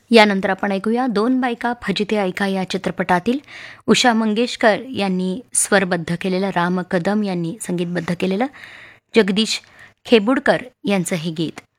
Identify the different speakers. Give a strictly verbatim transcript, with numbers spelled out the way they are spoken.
Speaker 1: यानंतर आपण ऐकूया दोन बायका फजिते ऐका या चित्रपटातील उषा मंगेशकर यांनी स्वरबद्ध केलेलं, राम कदम यांनी संगीतबद्ध केलेलं, जगदीश खेबुडकर यांचं हे गीत.